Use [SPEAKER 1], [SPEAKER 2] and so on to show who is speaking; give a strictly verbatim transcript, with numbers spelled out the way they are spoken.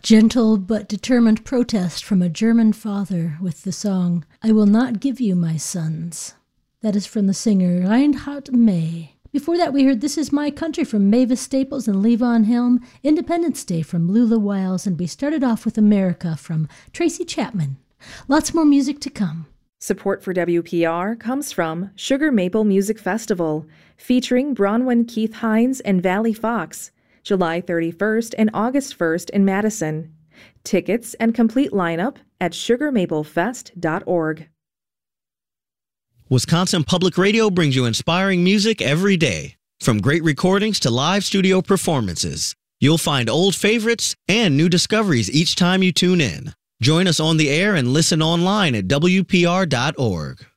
[SPEAKER 1] gentle but determined protest from a German father with the song, I Will Not Give You My Sons. That is from the singer Reinhard May. Before that, we heard This Is My Country from Mavis Staples and Levon Helm, Independence Day from Lula Wiles, and we started off with America from Tracy Chapman. Lots more music to come.
[SPEAKER 2] Support for W P R comes from Sugar Maple Music Festival, featuring Bronwyn Keith Hines and Valley Fox, July thirty-first and August first in Madison. Tickets and complete lineup at sugar maple fest dot org.
[SPEAKER 3] Wisconsin Public Radio brings you inspiring music every day. From great recordings to live studio performances, you'll find old favorites and new discoveries each time you tune in. Join us on the air and listen online at W P R dot org.